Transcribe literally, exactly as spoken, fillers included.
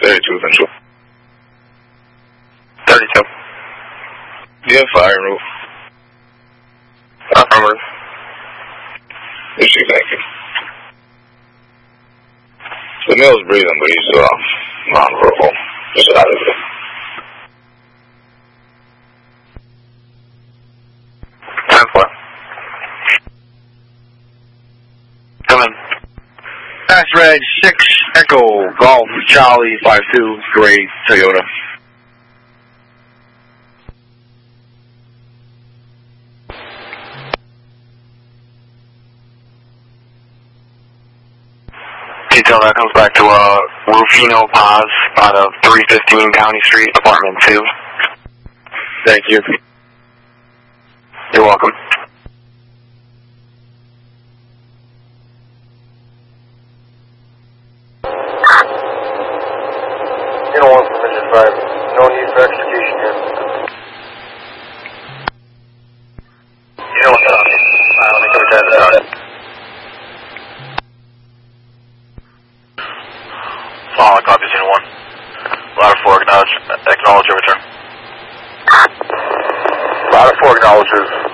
thirty-two control. thirty-two. Yeah, fire and roof. Affirmative. Yes, thank you. The male's breathing, but he's uh, non-verbal. Just out of it. ten four. Come in. Pass Red six Echo Golf Charlie five two gray Toyota. Detail that comes back to uh, Rufino Paz out of three fifteen County Street, apartment two. Thank you. You're welcome. You don't want permission five. No need for execution here. You don't want that. Uh, let me come to that. Solid copy, zero one. Ladder four, acknowledge, acknowledge your return. Ladder four acknowledges.